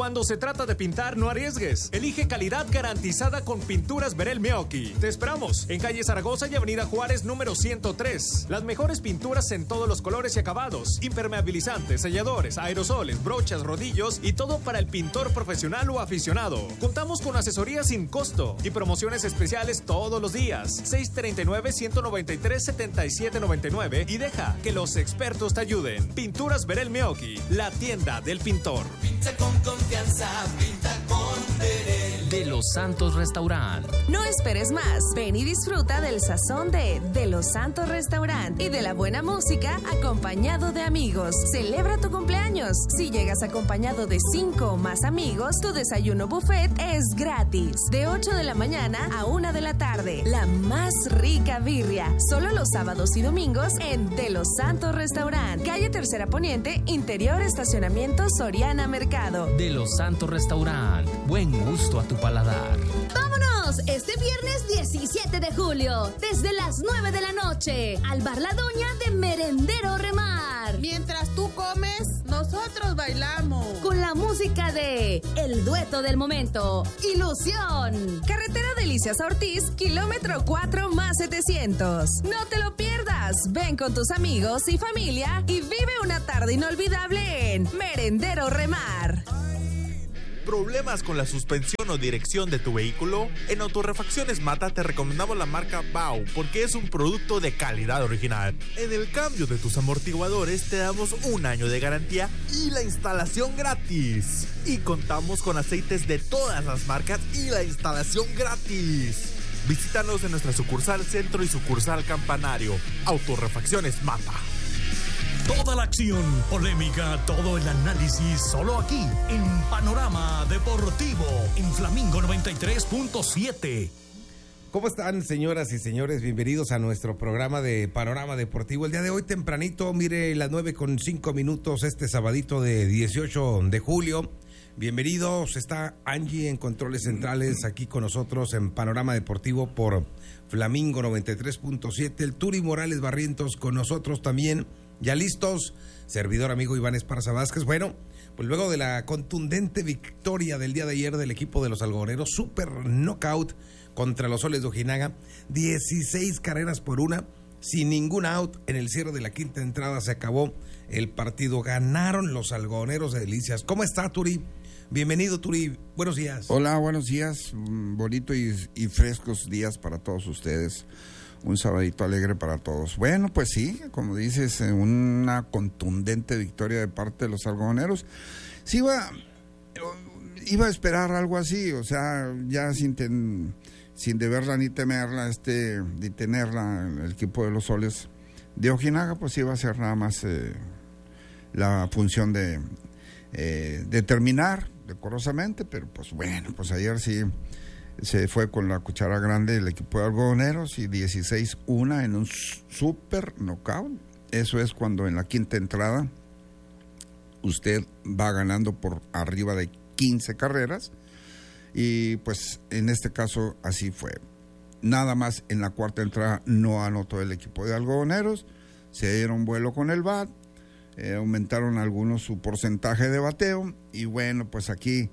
Cuando se trata de pintar, no arriesgues. Elige calidad garantizada con Pinturas Verel Meoqui. Te esperamos en calle Zaragoza y avenida Juárez número 103. Las mejores pinturas en todos los colores y acabados. Impermeabilizantes, selladores, aerosoles, brochas, rodillos y todo para el pintor profesional o aficionado. Contamos con asesoría sin costo y promociones especiales todos los días. 639-193-7799 y deja que los expertos te ayuden. Pinturas Verel Meoqui, la tienda del pintor. Pinta con confianza, pinta con Verel. De Los Santos Restaurant. No esperes más. Ven y disfruta del sazón de Los Santos Restaurant y de la buena música acompañado de amigos. Celebra tu cumpleaños. Si llegas acompañado de 5 o más amigos, tu desayuno buffet es gratis. De 8 de la mañana a 1 de la tarde. La más rica birria. Solo los sábados y domingos en De Los Santos Restaurant. Calle Tercera Poniente, interior estacionamiento Soriana Mercado. De Los Santos Restaurant. Buen gusto a tu paladar. ¡Vámonos! Este viernes 17 de julio, desde las 9 de la noche, al Bar La Doña de Merendero Remar. Mientras tú comes, nosotros bailamos. Con la música de El Dueto del Momento, Ilusión. Carretera Delicias Ortiz, kilómetro 4 más 700. No te lo pierdas. Ven con tus amigos y familia y vive una tarde inolvidable en Merendero Remar. ¿Problemas con la suspensión o dirección de tu vehículo? En Autorrefacciones Mata te recomendamos la marca Bau porque es un producto de calidad original. En el cambio de tus amortiguadores te damos 1 año de garantía y la instalación gratis. Y contamos con aceites de todas las marcas y la instalación gratis. Visítanos en nuestra sucursal Centro y sucursal Campanario. Autorrefacciones Mata. Toda la acción, polémica, todo el análisis, solo aquí, en Panorama Deportivo, en Flamingo 93.7. ¿Cómo están, señoras y señores? Bienvenidos a nuestro programa de Panorama Deportivo. El día de hoy tempranito, mire, las 9:05, este sabadito de 18 de julio. Bienvenidos, está Angie en Controles Centrales aquí con nosotros en Panorama Deportivo por Flamingo 93.7. El Turi Morales Barrientos con nosotros también. Ya listos, servidor amigo Iván Esparza Vázquez. Bueno, pues luego de la contundente victoria del día de ayer del equipo de los algodoneros, super knockout contra los Soles de Ojinaga, 16 carreras por 1, sin ningún out. En el cierre de la quinta entrada se acabó el partido, ganaron los algodoneros de Delicias. ¿Cómo está, Turi? Bienvenido, Turi, buenos días. Hola, buenos días, bonito y frescos días para todos ustedes. Un sabadito alegre para todos. Bueno, pues sí, como dices, una contundente victoria de parte de los algodoneros. Sí, iba a esperar algo así, o sea, ya sin deberla ni temerla, de tenerla, el equipo de los Soles de Ojinaga, pues iba a ser nada más la función de terminar decorosamente, pero pues bueno, pues ayer sí se fue con la cuchara grande el equipo de algodoneros y 16-1 en un super knockout. Eso es cuando en la quinta entrada usted va ganando por arriba de 15 carreras y pues en este caso así fue. Nada más en la cuarta entrada no anotó el equipo de algodoneros, se dieron vuelo con el bat, aumentaron algunos su porcentaje de bateo y bueno, pues aquí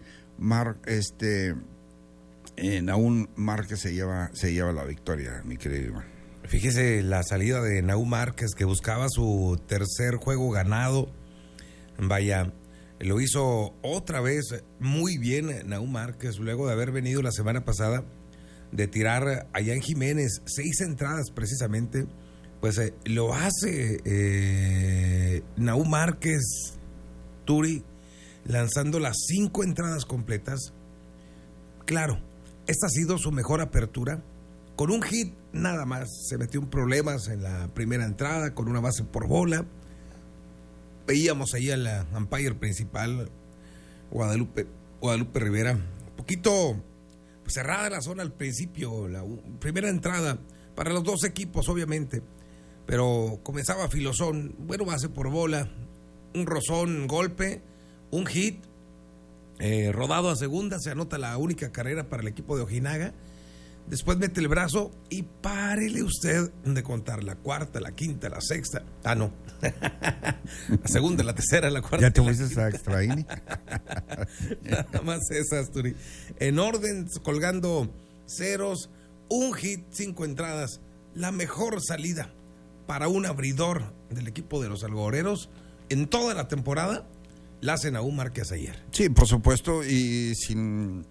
Nahum Márquez se lleva la victoria, mi querido Iván. Fíjese la salida de Nahum Márquez, que buscaba su tercer juego ganado. Vaya, lo hizo otra vez muy bien Nahum Márquez, luego de haber venido la semana pasada de tirar allá en Jiménez 6 entradas precisamente. Pues lo hace Nahum Márquez, Turi, lanzando las 5 entradas completas. Claro, esta ha sido su mejor apertura. Con un hit nada más, se metió en problemas en la primera entrada, con una base por bola. Veíamos ahí a la umpire principal, Guadalupe Rivera, un poquito cerrada la zona al principio, la primera entrada, para los dos equipos obviamente, pero comenzaba filosón, bueno, base por bola, un rozón, golpe, un hit, rodado a segunda, se anota la única carrera para el equipo de Ojinaga. Después mete el brazo y párele usted de contar la cuarta, la quinta, la sexta. Ah, no. La segunda, la tercera, la cuarta. Ya te fuiste a extra inning. Nada más esas, Turi. En orden, colgando ceros, un hit, 5 entradas. La mejor salida para un abridor del equipo de los algodoneros en toda la temporada la hace Nahum Márquez ayer. Sí, por supuesto, y sin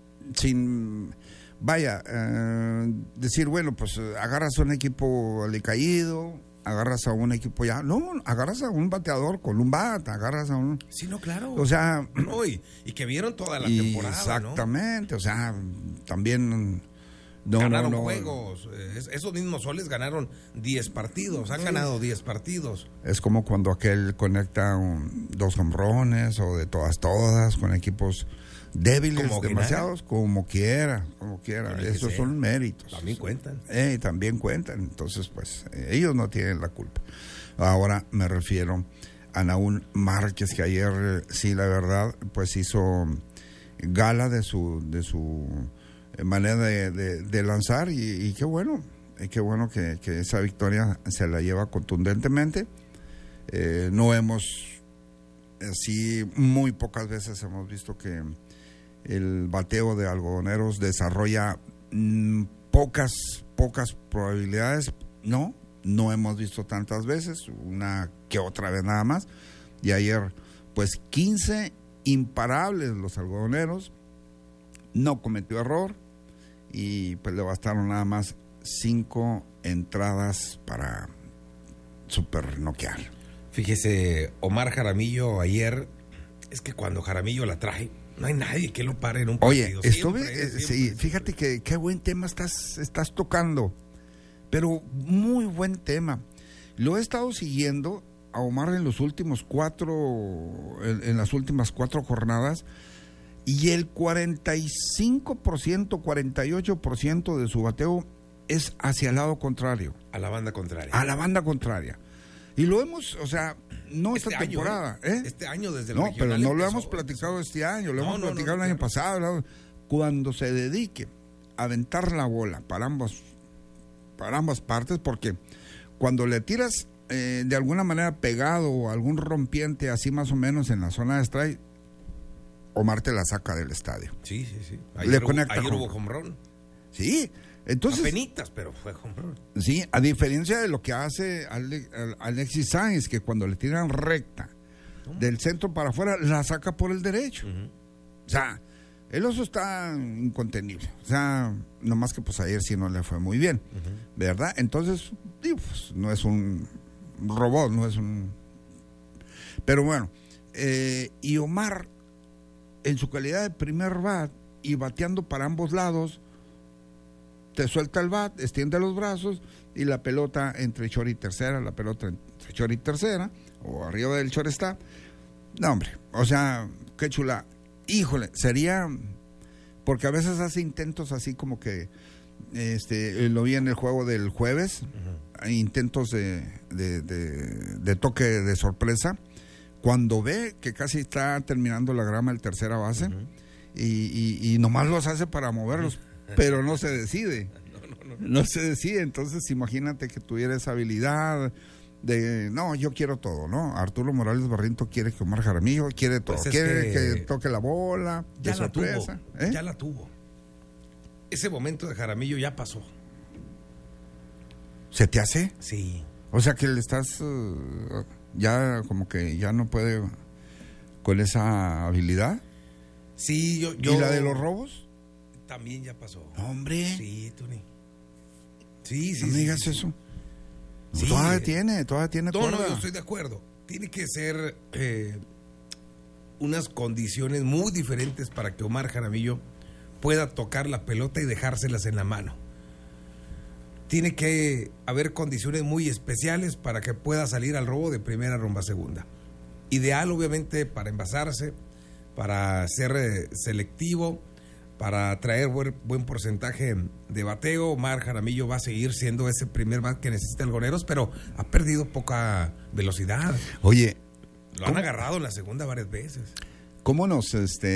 decir, bueno, pues agarras a un equipo alicaído, agarras a un equipo ya, no, agarras a un bateador con un bat, agarras a un... Sí, no, claro. O sea... No, y que vieron toda la temporada, exactamente, ¿no? O sea, también... ganaron juegos, esos mismos soles ganaron 10 partidos, han ganado 10 partidos. Es como cuando aquel conecta 2 hombrones o de todas con equipos débiles, como demasiados, como quiera. Esos son méritos. También cuentan. También cuentan, entonces pues ellos no tienen la culpa. Ahora me refiero a Nahum Márquez, que ayer sí, la verdad, pues hizo gala de su manera de lanzar y qué bueno que esa victoria se la lleva contundentemente. No hemos, así muy pocas veces hemos visto que el bateo de algodoneros desarrolla pocas probabilidades. No hemos visto tantas veces, una que otra vez nada más, y ayer pues 15 imparables los algodoneros, no cometió error y pues le bastaron nada más 5 entradas para super noquear. Fíjese, Omar Jaramillo ayer, es que cuando Jaramillo la trae, no hay nadie que lo pare en un partido. Oye, sí, fíjate que qué buen tema estás tocando, pero muy buen tema. Lo he estado siguiendo a Omar en las últimas 4 jornadas, y el 45%, 48% de su bateo es hacia el lado contrario. A la banda contraria. A la banda contraria. Y lo hemos, o sea, no esta temporada. Este año desde el No, regional pero no lo empezó. hemos platicado este año, lo hemos platicado el año pasado. Cuando se dedique a aventar la bola para ambas partes, porque cuando le tiras de alguna manera pegado o algún rompiente así más o menos en la zona de strike, Omar te la saca del estadio. Sí. Ayer hubo home run. Sí, entonces... Apenitas, pero fue home run. Sí, a diferencia de lo que hace Alexis Sáenz, que cuando le tiran recta del centro para afuera, la saca por el derecho. O sea, el oso está incontenible. O sea, nomás que pues ayer sí no le fue muy bien, ¿verdad? Entonces, digo, pues, no es un robot, no es un... Pero bueno, y Omar, en su calidad de primer bat y bateando para ambos lados, te suelta el bat, extiende los brazos y la pelota entre short y tercera, o arriba del shortstop. No, hombre, o sea, qué chula. Híjole, sería, porque a veces hace intentos así como que, lo vi en el juego del jueves, intentos de toque de sorpresa, cuando ve que casi está terminando la grama el tercera base, y nomás los hace para moverlos, pero no se decide. No se decide. Entonces imagínate que tuviera esa habilidad de, no, yo quiero todo, ¿no? Arturo Morales Barriento quiere que Omar Jaramillo quiere todo, pues quiere que toque la bola, ya de la sorpresa. Tuvo, ya la tuvo. Ese momento de Jaramillo ya pasó. ¿Se te hace? Sí. O sea que le estás ya como que ya no puede con esa habilidad. Sí, yo... ¿Y la de los robos? También ya pasó. Hombre. Sí, Tony. Sí. No me digas eso. Sí. Todavía tiene. No, yo estoy de acuerdo. Tiene que ser unas condiciones muy diferentes para que Omar Jaramillo pueda tocar la pelota y dejárselas en la mano. Tiene que haber condiciones muy especiales para que pueda salir al robo de primera rumbo a segunda. Ideal, obviamente, para envasarse, para ser selectivo, para traer buen porcentaje de bateo. Omar Jaramillo va a seguir siendo ese primer bat que necesita Algodoneros, pero ha perdido poca velocidad. Oye, lo han agarrado en la segunda varias veces. ¿Cómo nos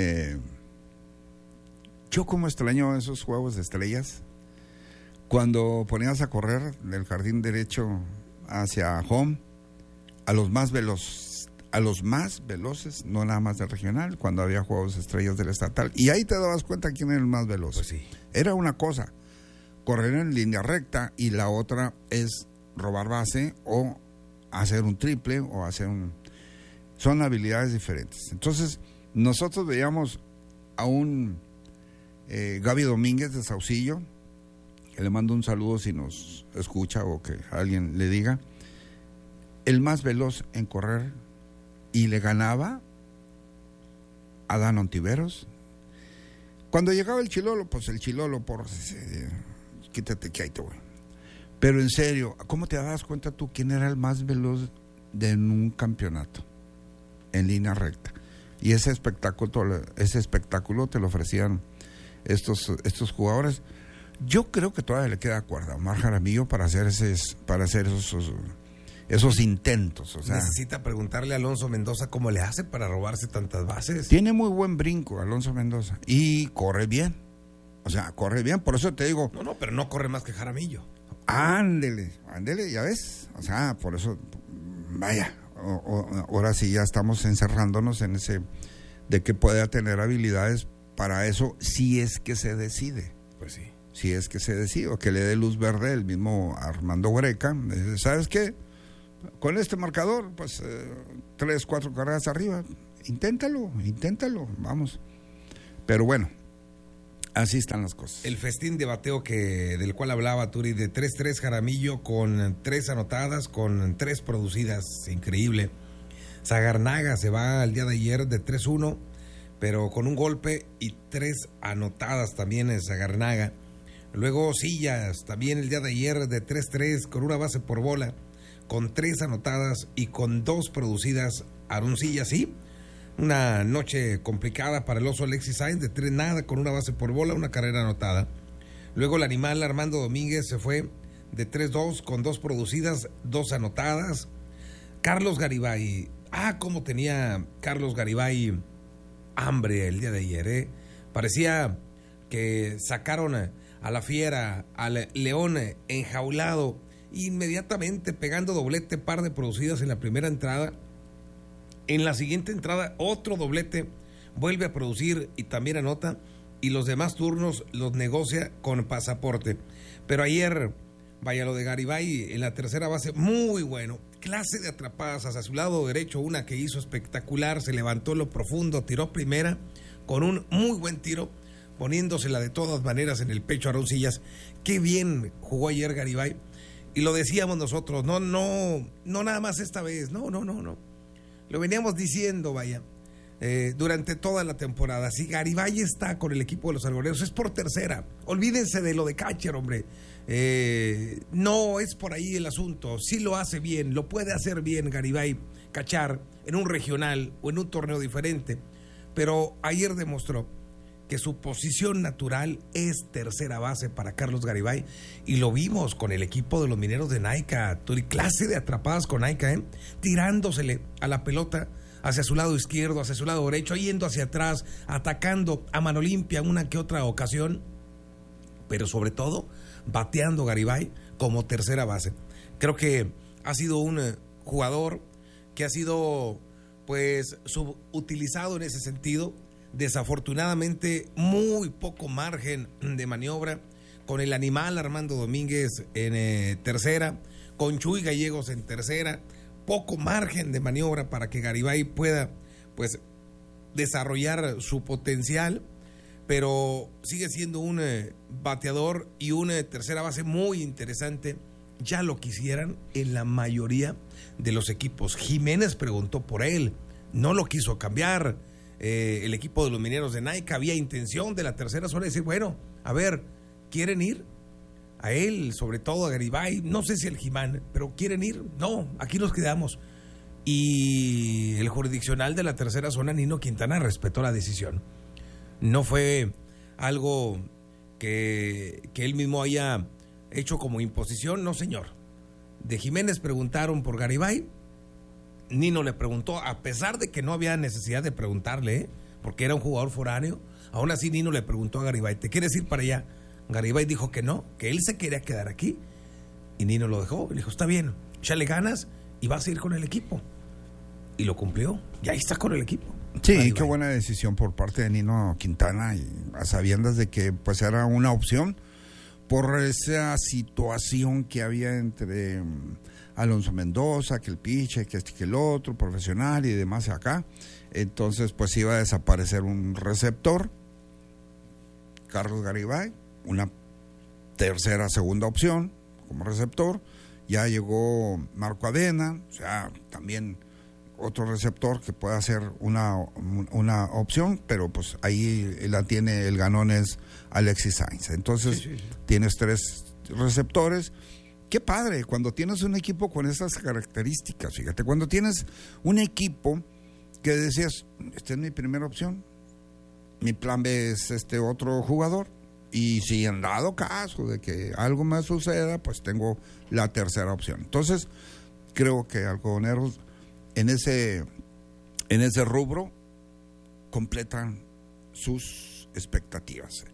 yo como extraño esos juegos de estrellas? Cuando ponías a correr del jardín derecho hacia home a los más a los más veloces, no nada más del regional, cuando había juegos estrellas del estatal. Y ahí te dabas cuenta quién era el más veloz. Pues sí. Era una cosa, correr en línea recta, y la otra es robar base o hacer un triple o hacer un... Son habilidades diferentes. Entonces, nosotros veíamos a un Gaby Domínguez de Saucillo, que le mando un saludo si nos escucha o que alguien le diga, el más veloz en correr, y le ganaba a Dan Ontiveros. Cuando llegaba el Chilolo, pues el Chilolo, quítate que ahí te voy. Pero en serio, ¿cómo te das cuenta tú quién era el más veloz de un campeonato en línea recta? Y ese espectáculo te lo ofrecían estos jugadores. Yo creo que todavía le queda cuerda a Omar Jaramillo para hacer esos intentos. O sea, necesita preguntarle a Alonso Mendoza cómo le hace para robarse tantas bases. Tiene muy buen brinco Alonso Mendoza y corre bien. O sea, corre bien, por eso te digo. No, pero no corre más que Jaramillo. Ándele, ya ves. O sea, por eso, vaya, ahora sí ya estamos encerrándonos en ese de que pueda tener habilidades para eso, si es que se decide. Pues sí. Si es que se decide, o que le dé luz verde el mismo Armando Greca. ¿Sabes qué? Con este marcador, pues 3, 4 carreras arriba, inténtalo, vamos. Pero bueno, así están las cosas. El festín de bateo del cual hablaba Turi, de 3-3 Jaramillo, con 3 anotadas, con 3 producidas, increíble. Zagarnaga se va el día de ayer de 3-1, pero con un golpe y 3 anotadas también en Zagarnaga. Luego Sillas, también el día de ayer de 3-3, con una base por bola, con 3 anotadas y con 2 producidas. Aroncilla, sí, una noche complicada para el oso Alexis Sainz, de 3 nada, con una base por bola, una carrera anotada. Luego el animal Armando Domínguez se fue de 3-2 con 2 producidas, 2 anotadas. Carlos Garibay, cómo tenía Carlos Garibay hambre el día de ayer, Parecía que sacaron a la fiera, al león enjaulado, inmediatamente pegando doblete, par de producidas en la primera entrada. En la siguiente entrada, otro doblete, vuelve a producir y también anota, y los demás turnos los negocia con pasaporte. Pero ayer, vaya, lo de Garibay en la tercera base, muy bueno. Clase de atrapadas hacia su lado derecho, una que hizo espectacular, se levantó en lo profundo, tiró primera con un muy buen tiro, poniéndosela de todas maneras en el pecho a Aroncillas. Qué bien jugó ayer Garibay. Y lo decíamos nosotros, no nada más esta vez, no. Lo veníamos diciendo, vaya, durante toda la temporada. Si Garibay está con el equipo de los algodoneros, es por tercera. Olvídense de lo de catcher, hombre. No es por ahí el asunto. Sí lo hace bien, lo puede hacer bien Garibay, cachar en un regional o en un torneo diferente. Pero ayer demostró que su posición natural es tercera base para Carlos Garibay, y lo vimos con el equipo de los Mineros de Naica. Clase de atrapadas con Naica, tirándosele a la pelota hacia su lado izquierdo, hacia su lado derecho, yendo hacia atrás, atacando a mano limpia una que otra ocasión, pero sobre todo bateando Garibay como tercera base. Creo que ha sido un jugador que ha sido pues subutilizado en ese sentido. Desafortunadamente, muy poco margen de maniobra, con el animal Armando Domínguez en tercera, con Chuy Gallegos en tercera, poco margen de maniobra para que Garibay pueda pues desarrollar su potencial, pero sigue siendo un bateador y una tercera base muy interesante. Ya lo quisieran en la mayoría de los equipos. Jiménez preguntó por él, no lo quiso cambiar. El equipo de los Mineros de Naica, había intención de la tercera zona de decir, bueno, a ver, ¿quieren ir? A él, sobre todo a Garibay, no sé si el Jimán, pero ¿quieren ir? No, aquí nos quedamos. Y el jurisdiccional de la tercera zona, Nino Quintana, respetó la decisión. No fue algo que él mismo haya hecho como imposición, no señor. De Jiménez preguntaron por Garibay, Nino le preguntó, a pesar de que no había necesidad de preguntarle, porque era un jugador foráneo, aún así Nino le preguntó a Garibay, ¿te quieres ir para allá? Garibay dijo que no, que él se quería quedar aquí, y Nino lo dejó, le dijo, está bien, échale ganas y vas a ir con el equipo. y lo cumplió. Y ahí está con el equipo. Sí, qué buena decisión por parte de Nino Quintana, y a sabiendas de que pues era una opción por esa situación que había entre Alonso Mendoza, que el pitcher, que este, que el otro, profesional y demás acá. Entonces pues iba a desaparecer un receptor, Carlos Garibay, una segunda opción como receptor. Ya llegó Marco Avena, o sea, también otro receptor que pueda ser una opción, pero pues ahí la tiene, el ganón es Alexis Sainz. Entonces tienes 3 receptores. Qué padre cuando tienes un equipo con esas características. Fíjate, cuando tienes un equipo que decías, esta es mi primera opción, mi plan B es este otro jugador, y si en dado caso de que algo me suceda, pues tengo la tercera opción. Entonces creo que Algodoneros en ese rubro completan sus expectativas.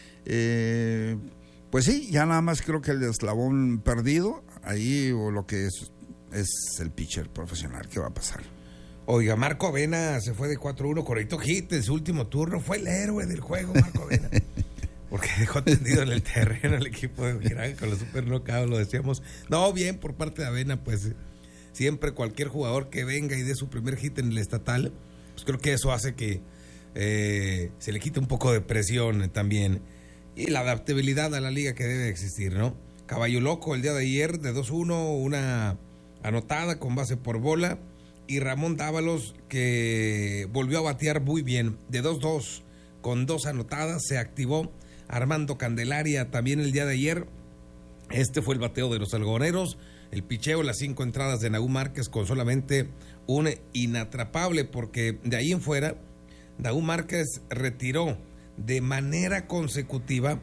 Pues sí, ya nada más creo que el eslabón perdido ahí, o lo que es el pitcher profesional. ¿Qué va a pasar? Oiga, Marco Avena se fue de 4-1, correcto hit en su último turno, fue el héroe del juego, Marco Avena. Porque dejó tendido en el terreno el equipo de Ojinaga con los super knockout, lo decíamos. No, bien por parte de Avena, pues siempre cualquier jugador que venga y dé su primer hit en el estatal, pues creo que eso hace que se le quite un poco de presión también. Y la adaptabilidad a la liga que debe existir, ¿no? Caballo Loco el día de ayer de 2-1, una anotada con base por bola. Y Ramón Dávalos, que volvió a batear muy bien, de 2-2, con 2 anotadas, se activó. Armando Candelaria también el día de ayer. Este fue el bateo de los algodoneros. El picheo, las 5 entradas de Nahum Márquez con solamente un inatrapable, porque de ahí en fuera Nahum Márquez retiró de manera consecutiva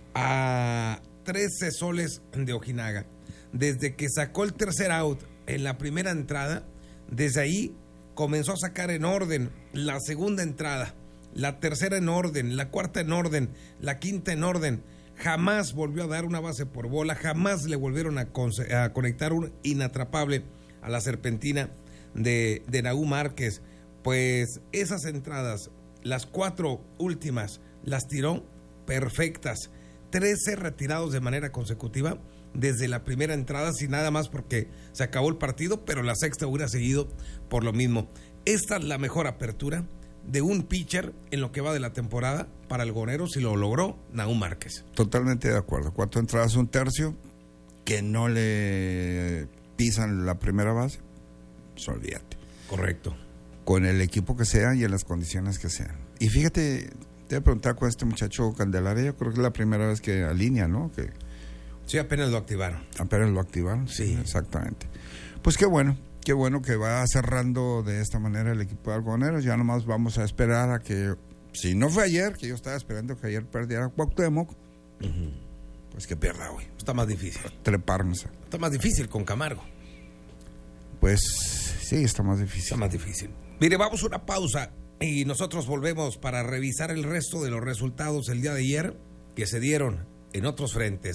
a 13 soles de Ojinaga. Desde que sacó el tercer out en la primera entrada, desde ahí comenzó a sacar en orden la segunda entrada, la tercera en orden, la cuarta en orden, la quinta en orden. Jamás volvió a dar una base por bola, jamás le volvieron a conectar un inatrapable a la serpentina de Nahum Márquez. Pues esas entradas, las 4 últimas, las tiró perfectas. 13 retirados de manera consecutiva desde la primera entrada, sin nada más porque se acabó el partido, pero la sexta hubiera seguido por lo mismo. Esta es la mejor apertura de un pitcher en lo que va de la temporada para Algodoneros, y lo logró Nahum Márquez. Totalmente de acuerdo. 4 entradas, 1 tercio, que no le pisan la primera base, pues olvídate. Correcto. Con el equipo que sea y en las condiciones que sean. Y fíjate, te voy a preguntar con este muchacho Candelaria, yo creo que es la primera vez que alinea, ¿no? Que sí, apenas lo activaron. Apenas lo activaron, sí, exactamente. Pues qué bueno que va cerrando de esta manera el equipo de Algodoneros. Ya nomás vamos a esperar a que, si no fue ayer, que yo estaba esperando que ayer perdiera Cuauhtémoc, pues que pierda hoy. Está más difícil. Treparnos. Está más difícil con Camargo. Pues sí, está más difícil. Está más difícil. Mire, vamos a una pausa y nosotros volvemos para revisar el resto de los resultados el día de ayer que se dieron en otros frentes.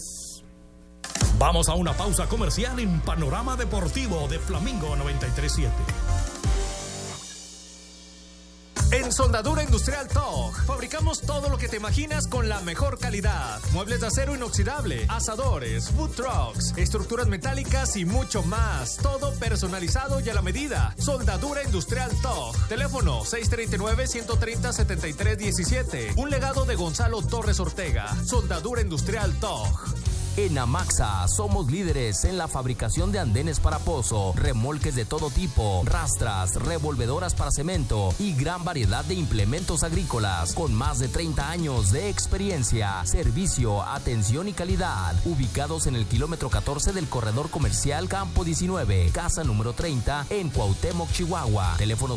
Vamos a una pausa comercial en Panorama Deportivo de Flamingo 93.7. En Soldadura Industrial TOG fabricamos todo lo que te imaginas con la mejor calidad. Muebles de acero inoxidable, asadores, food trucks, estructuras metálicas y mucho más. Todo personalizado y a la medida. Soldadura Industrial TOG. Teléfono 639-130-7317. Un legado de Gonzalo Torres Ortega. Soldadura Industrial TOG. En Amaxa somos líderes en la fabricación de andenes para pozo, remolques de todo tipo, rastras, revolvedoras para cemento y gran variedad de implementos agrícolas con más de 30 años de experiencia, servicio, atención y calidad. Ubicados en el kilómetro 14 del corredor comercial Campo 19, casa número 30 en Cuauhtémoc, Chihuahua. Teléfono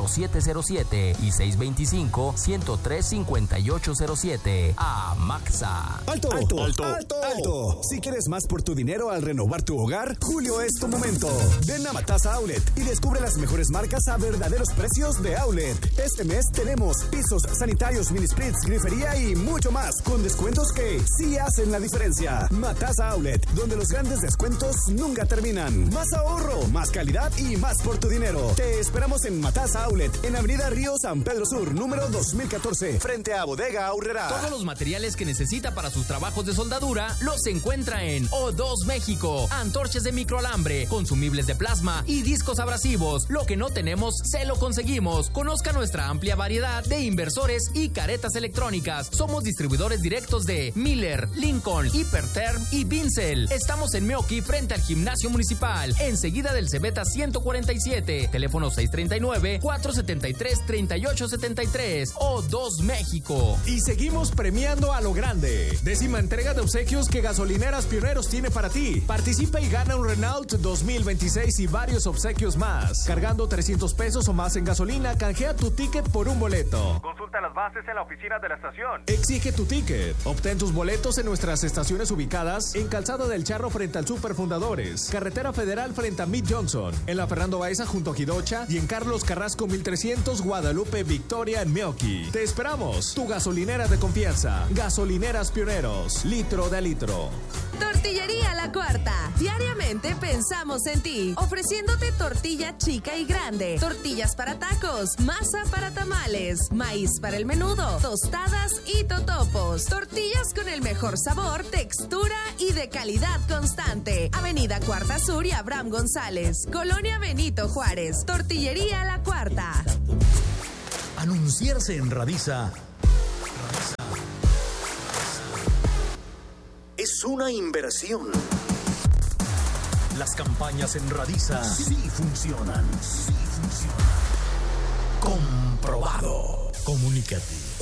625-127-0707 y 625-103-5807. Amaxa. Matasa. ¡Alto! ¡Alto! ¡Alto! ¡Alto! ¡Alto! Si quieres más por tu dinero al renovar tu hogar, julio es tu momento. Ven a Matasa Outlet y descubre las mejores marcas a verdaderos precios de Outlet. Este mes tenemos pisos, sanitarios, mini splits, grifería y mucho más, con descuentos que sí hacen la diferencia. Matasa Outlet, donde los grandes descuentos nunca terminan. Más ahorro, más calidad y más por tu dinero. Te esperamos en Matasa Outlet, en Avenida Río San Pedro Sur, número 2014, frente a Bodega Aurrera. Todos los materiales que necesita para sus trabajos de soldadura los encuentra en O2 México. Antorchas de microalambre, consumibles de plasma y discos abrasivos. Lo que no tenemos, se lo conseguimos. Conozca nuestra amplia variedad de inversores y caretas electrónicas. Somos distribuidores directos de Miller, Lincoln, Hiperterm y Vincel. Estamos en Meoqui, frente al Gimnasio Municipal, enseguida del Cebeta 147. Teléfono 639-473-3873. O2 México. Y seguimos premiando a lo grande. 10ª entrega de obsequios que Gasolineras Pioneros tiene para ti. Participa y gana un Renault 2026 y varios obsequios más. Cargando 300 pesos o más en gasolina, canjea tu ticket por un boleto. Consulta las bases en la oficina de la estación. Exige tu ticket. Obtén tus boletos en nuestras estaciones ubicadas en Calzada del Charro frente al Super Fundadores, Carretera Federal frente a Mid Johnson, en la Fernando Baeza junto a Jidocha y en Carlos Carrasco 1300 Guadalupe Victoria en Meoqui. Te esperamos. Tu gasolinera de confianza. Gasolineras Pioneros. Litro de litro. Tortillería La Cuarta. Diariamente pensamos en ti, ofreciéndote tortilla chica y grande, tortillas para tacos, masa para tamales, maíz para el menudo, tostadas y totopos. Tortillas con el mejor sabor, textura y de calidad constante. Avenida Cuarta Sur y Abraham González, Colonia Benito Juárez. Tortillería La Cuarta. Anunciarse en Radisa es una inversión. Las campañas en Radisa sí funcionan. Comprobado. Comunícate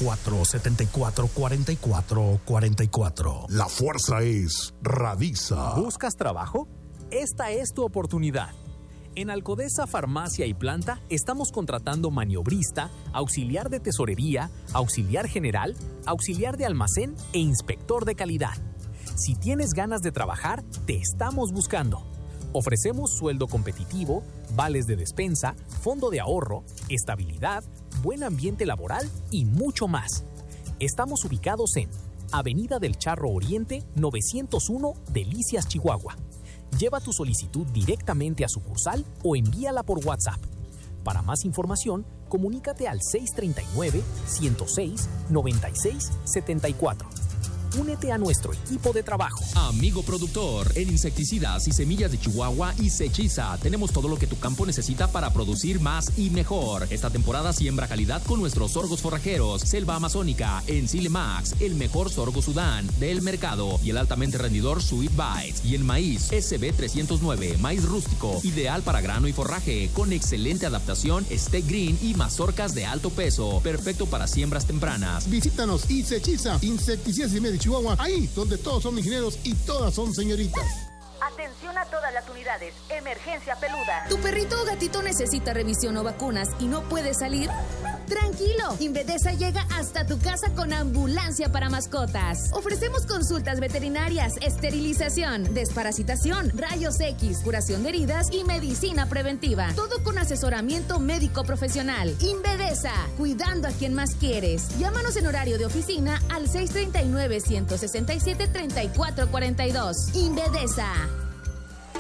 474-4444. La fuerza es Radisa. ¿Buscas trabajo? Esta es tu oportunidad. En Alcodesa Farmacia y Planta estamos contratando maniobrista, auxiliar de tesorería, auxiliar general, auxiliar de almacén e inspector de calidad. Si tienes ganas de trabajar, te estamos buscando. Ofrecemos sueldo competitivo, vales de despensa, fondo de ahorro, estabilidad, buen ambiente laboral y mucho más. Estamos ubicados en Avenida del Charro Oriente, 901, Delicias, Chihuahua. Lleva tu solicitud directamente a sucursal o envíala por WhatsApp. Para más información, comunícate al 639-106-9674. Únete a nuestro equipo de trabajo. Amigo productor, en insecticidas y semillas de Chihuahua y Sechiza tenemos todo lo que tu campo necesita para producir más y mejor. Esta temporada siembra calidad con nuestros sorgos forrajeros, Selva Amazónica, Ensile Max, el mejor sorgo Sudán del mercado y el altamente rendidor Sweet Bites. Y en maíz, SB 309, maíz rústico, ideal para grano y forraje, con excelente adaptación, Steak Green y mazorcas de alto peso, perfecto para siembras tempranas. Visítanos y Sechiza, insecticidas y medio Chihuahua, ahí donde todos son ingenieros y todas son señoritas. Atención a todas las unidades. Emergencia peluda. ¿Tu perrito o gatito necesita revisión o vacunas y no puede salir? Tranquilo, Invedesa llega hasta tu casa con ambulancia para mascotas. Ofrecemos consultas veterinarias, esterilización, desparasitación, rayos X, curación de heridas y medicina preventiva. Todo con asesoramiento médico profesional. Invedesa, cuidando a quien más quieres. Llámanos en horario de oficina al 639-167-3442. Invedesa.